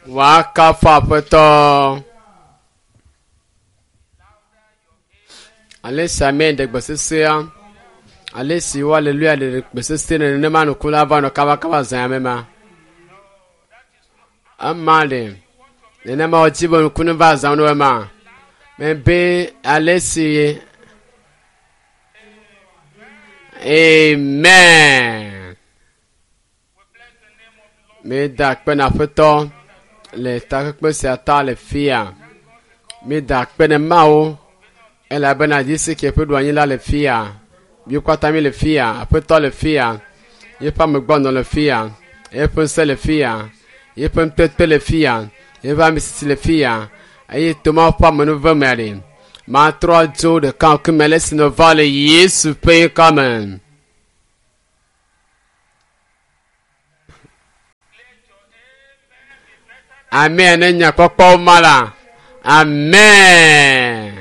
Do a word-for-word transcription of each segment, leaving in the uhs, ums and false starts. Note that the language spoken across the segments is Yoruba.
Waka fapoto. Allez, ça mène de bosser. Allez, si vous allez lui aller bosser, ne m'a nous coula avant le kawakawa zamema. Amale. Ne n'a pas dit bon kunva zanouema. Mais be, allez, si. Amen. Mais dak ben apoto. Le tak ben se ata le fia. Mais dak ben mao. Elle a bien dit ce qui peut douanier là les filles. Bien quoi t'as mis les filles. Après toi les filles. Il pas me bon dans les filles. Il peut se les filles. Il peut peut-être les filles. Il va me citer les filles. Et tout le pas me nouveau mari. Ma trois jours de quand que me laisse ne va les Yesu paye quand même. Amen. Il n'y a pas pas mal. Amen.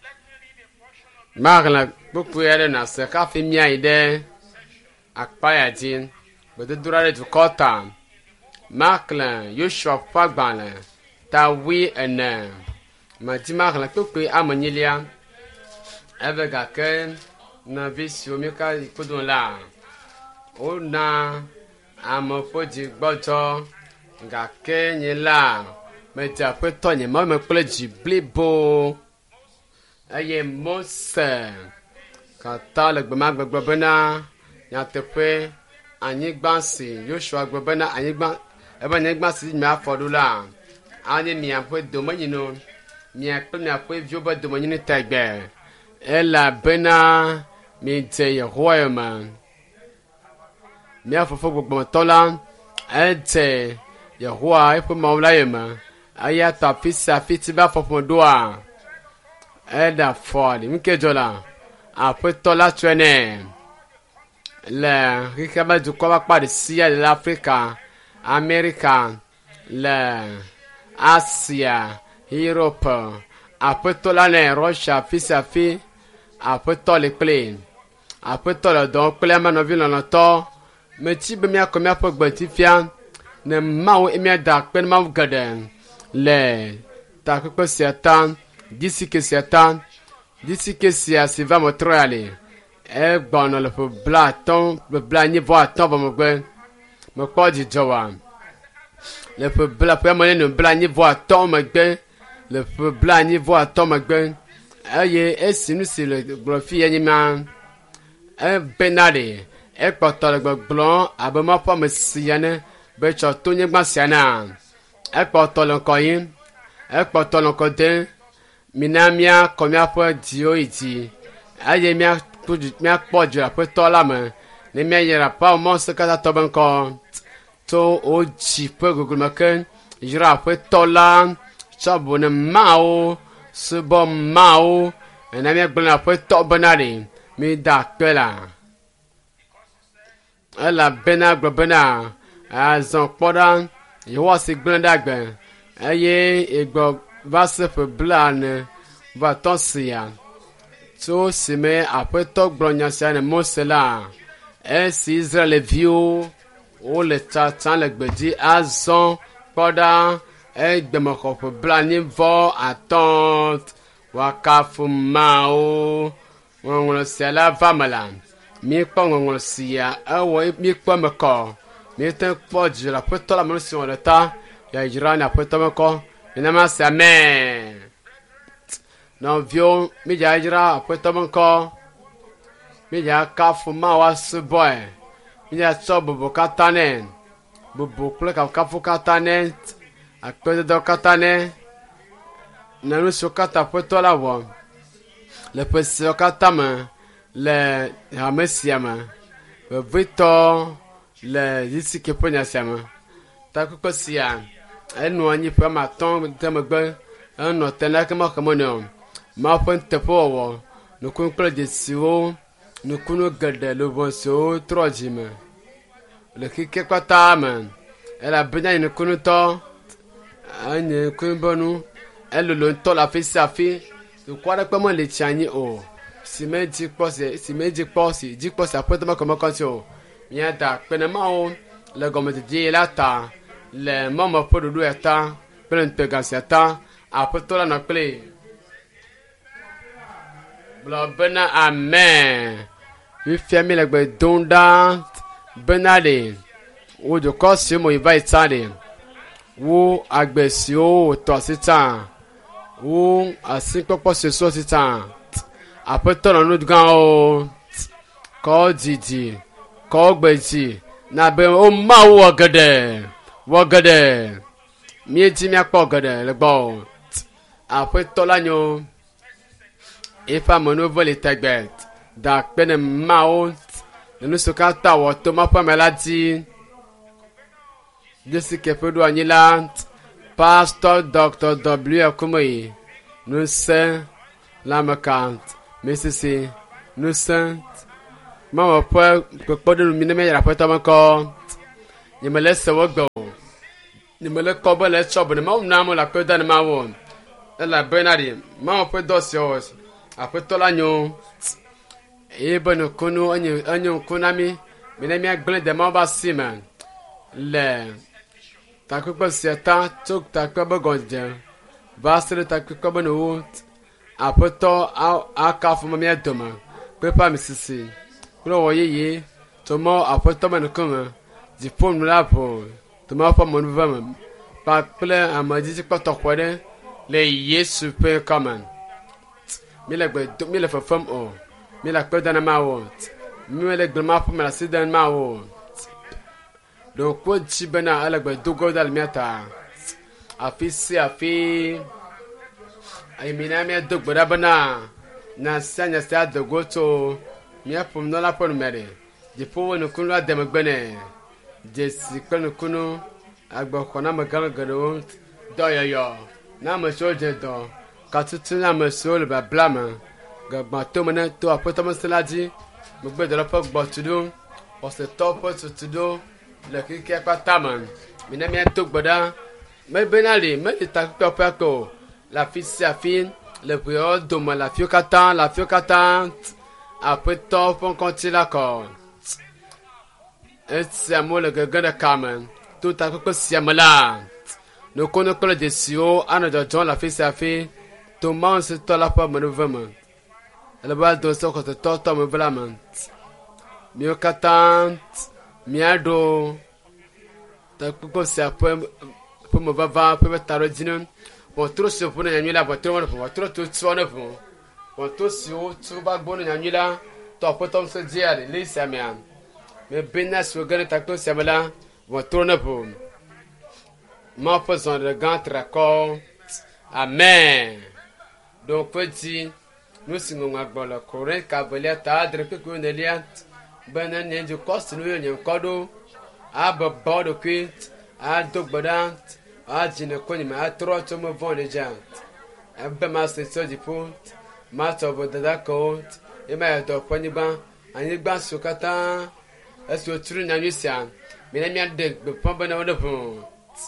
Marla beaucoup yare na se ka fi mia ide akpaya din bode durare to kota Marla Yoshua fagbala ta wi ene ma di Marla kokwe amanyilia evega ken na visio mi ka ikudun la o na amofoji gbojo ga kenyin la me ja pe tonye mo me pele jiblibo aye Mose kata le gbema gbegbe bena nyatepe anyigbansi Joshua gbebena anyigban ebe anyigbansi mi afodula ani mi apo domanyino mi akpe mi apo vioba domanyino tagbe ela bena mi te yehoyama mi afofo gbogbo tola ete yehoa ipo mawla yema aya ta fisa fitiba fofo doa Eda Ford, Mikejola, après Tola Trainer, le Rikaba du Kobakpa de Sia de l'Afrique, Amérique, le Asie, Europe, après Tola ne Rocha, fils à fille, après Tola Clé, après Tola donc Clément Noville en auto, mais tu peux bien comme pour Botifia, ne mao et bien dark, pen mau garden, le Takuko Siatan. D'ici que Satan, d'ici que c'est va me trailer. Eh bon, le blaton, le blagné voit tant va me gwen. Me quoi dit Joa. Le peu bla pour mener le blagné voit tant me gwen. Le peu blagné voit tant me gwen. Aïe, et si nous c'est le graphi animal. Eh benade. Eh porte le blanc, abama pas me siane. Ben chatonye gbasiana. Eh porte le coin. Eh porte le côté. Minamia komia po dio iti aye mia tuju mia poju apo tola me ne mia yera pa mo se kata toban ko to oji po gugul maken jira apo tola chabone mao se bo mao na mia gbona apo to banari mi da pela ala bena gbona azon podan yo se gbona dagbe aye egbo va se faire blane va tonsia to se me après to gbronya siane mosela et si Israël vieux o le tatan le gbedi azon poda e gbemoko pe blane vo attente wakafu mao won se la vamala mi pa won sia e wo mi pa meko mi ten podje la pe to la mission le ta ya jirana pe to meko Inama se amen. Non vio mi jajira après to manko. Mi ja ka fuma wa su boy. Mi ja so bubu katanen. Bubu kule ka ka fu katanen. Akpe do katanen. Na nu so kata après to la wo. Le pesi katama le hamesiama. Le vito le disi ke ponya siama. Ta ku kosia. Enu anyi pa ma ton temegbe enu tena ke ma komonio ma pon tepo no kun klo de siwo no kunu gade lo bon so trojime le kike kwata man ela benya ni kunu to anye kun bonu elo lo to la fi safi to kwara pe mo le chanyi o si meji pose si meji pose ji pose apoto ma komo kan o mi ada pe na ma o le gomo de la ta le mama podo do eta plen pegasiata apotola na ple bla bena amen we fiami le gbe donda benade wo de kosi mo invite sade wo agbesi o to sitan wo asin popo se so sitan apotola no gan o ko didi ko gbeji na be o ma wo gede wo gede mi ti mi apo gede le gbo apotola nyo ifa monovo le tegbet da pene mao nu sukata wo to ma pa melati desi ke pedo anila pastor doctor W Akumoyi nu se la makant mesisi nu se mama po po de mi ne me rapporta ma ko ni me le se wo gbo ni me le ko bo le chop ni ma na mo la pe da ni ma wo la benadi mama po do si o apotola nyo ebe no kono anyo anyo konami mi ne mi agble de ma ba siman le takukpa siata tok takpa bogonje basre takukpa bono apoto aka fuma mi adoma pepa misisi kuro woyeye tomo apoto man kuma di pom lapo tomo pa mon vama pa ple amadi ti pato kwade le yesu pe kaman mi le gbe mi le fafam o mi la pe dana ma wo mi le gbe ma pa ma sidan ma wo do ko chi bana ala gbe dogo dal miata afi si afi ai mina mi dogo da bana na sanya sta dogo to mi apum no la pon mere di po no kunu adem gbene je si kunu kunu agbo kona magal gado do yo yo na ma so je do ka tutu na ma so le ba blama gba to mena to apoto mo seladi mo gbe do la po gbo tudo o se to po tudo le kike pataman mi na mi to gboda me benali me ta ko pa ko la fille a fin le prior do ma la fiocata la fiocata après to pon continue la ko et siamo le ganda kamen tout ta ko siamo la no kono ko le desio ana do John la fille a fin to man se to la pa manuvement le bal do so ko to to me vraiment mi okatant miado ta kuko sa po po mo bava po taro dinu po tro se po na nyula po tro mo po tro to tso na po po to si o tso ba gbo na nyula to po tom se diare le samian me benas wo gane ta to samala po tro na po ma po zon de gantra ko amen donc petit nous singo ngagbola kore ka belia ta adre pe ko ne liat bana ne du cost no yo kodo aba bodo kwit a dogbadant a jine koni ma tro to mo von le jant abba ma se so di put ma to bodada coat e ma do poni ban ani gba sukata eso tru na nyusian me na mi ade be pon bana wo do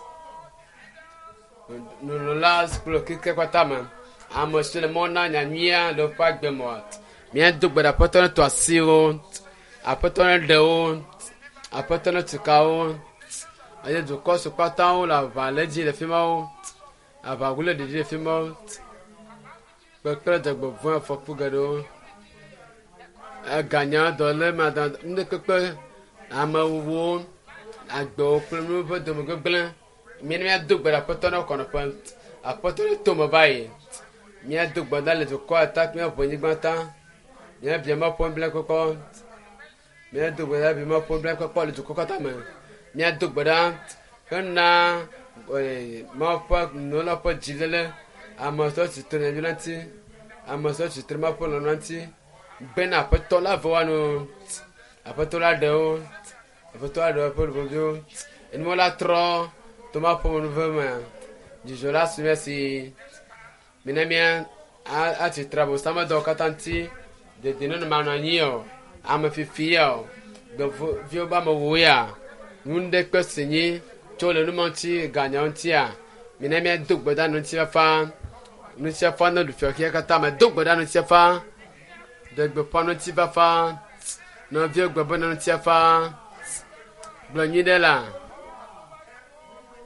no no las pro kike kwatama amo se le mona nya nya lo pa gbe mot mi dogbada potona to asiro apotona de on apotona tukao aye do ko so patao la valeji le fimao ava gule de de fimao pe kre de gbo fun fo pugado a ganya do le ma da nde pepe ama wo agbo plenu bo do mo gblen mi ni adu gbara apotona kono pant apotona to mo bayi mi adu gbada le do ko attack mi bo ni gbata mi bi ma pon bla koko mi adu gbada bi ma pon bla koko le do ko kata me mi adu gbada kana eh ma pa no la pa jilele ama so ti tene yulanti ama so ti trema pon lanti ben apatola voano apatola de o apatola de pol bonjo en mo la tro toma pon vema di jola si minamia a a ti trabo sama do katanti de dino na mananio ama fifia do vio ba mo woya nunde kwesenyi chole no manti ganyantia minamia dogboda no ti fa no ti fa no du fiokia kata ma dogboda no ti fa dogbo pa no ti ba fa no vio gbobo no ti fa blonyi de la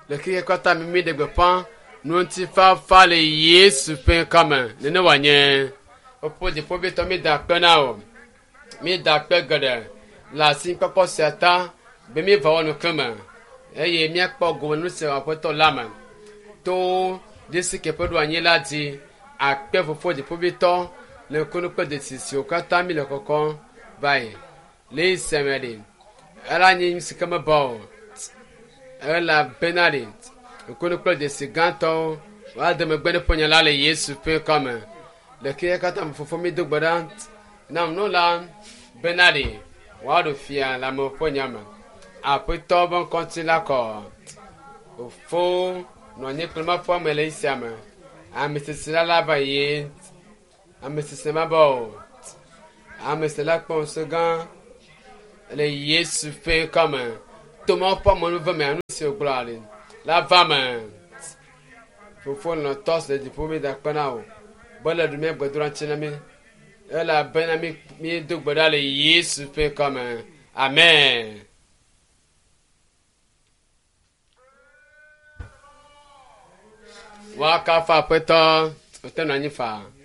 le qui est quand mi de gbepan non ti fa fa le Yesu pe kama ne ne wanye opo de po beto mi da pe na o mi da pe gade la sin papa seta be mi va wonu kama eye mi akpo go nu se apoto lama to desi ke pe do anye lati akpe fofo de po beto le kono pe de sisi o kata mi le kokon bai le semedi ala nyi sikama bawo ala benadi kono pe de siganto wa de me gbene ponya la le Yesu pe kama le ke kata fofo mi do gbada nam no la benadi wa do fia la mo ponya ma apoto bon konti la ko o fo no nye prima fo me le isiama a misisila la ba ye a misisema ba a misila pon segan le Yesu fe comme tout mon pas mon veut mais nous c'est gloire la femme faut faut no tos de diplôme d'akpanao bola du même durant chinami elle a benami mi do gbada le Yesu fe comme amen. Waka fa peto otena nyifa